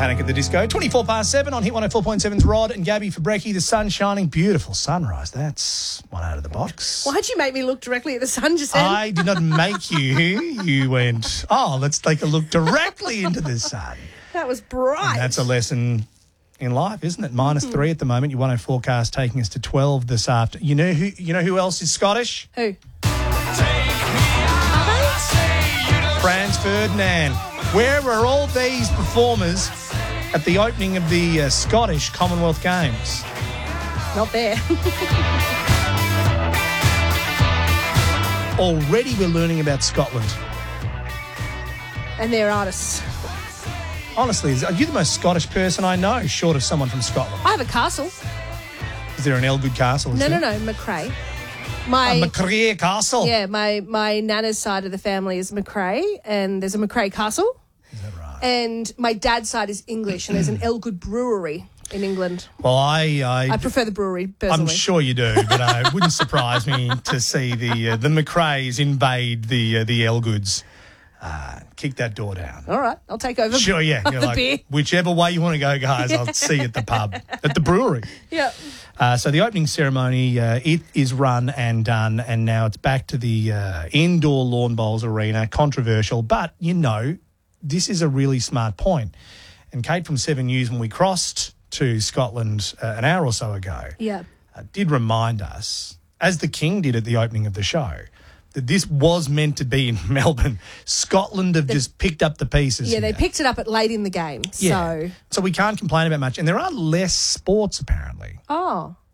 Panic at the Disco. 24 past 7 on Hit 104.7's Rod and Gabby for brekkie. The sun shining. Beautiful sunrise. That's one out of the box. Why'd you make me look directly at the sun just then? I did not make you. You went, let's take a look directly into the sun. That was bright. And that's a lesson in life, isn't it? -3 at the moment. Your 104 forecast taking us to 12 this afternoon. You know who else is Scottish? Who? Franz Ferdinand. Where were all these performers at the opening of the Scottish Commonwealth Games? Not there. Already we're learning about Scotland. And their artists. Honestly, are you the most Scottish person I know, short of someone from Scotland? I have a castle. Is there an Elgood Castle? No, McRae. McRae Castle? Yeah, my nana's side of the family is McRae, and there's a McRae Castle. Is that right? And my dad's side is English, and there's an Elgood Brewery in England. Well, I prefer the brewery, personally. I'm sure you do, but it wouldn't surprise me to see the McRaes invade the Elgoods. Kick that door down. All right, I'll take over. Sure, yeah. You're the beer. Whichever way you want to go, guys, I'll see you at the pub, at the brewery. Yeah. So the opening ceremony, it is run and done, and now it's back to the indoor lawn bowls arena. Controversial, but, this is a really smart point. And Kate from 7 News, when we crossed to Scotland an hour or so ago, did remind us, as the King did at the opening of the show, that this was meant to be in Melbourne. Scotland have just picked up the pieces. Yeah, they picked it up late in the game. Yeah. So we can't complain about much. And there are less sports, apparently. Oh.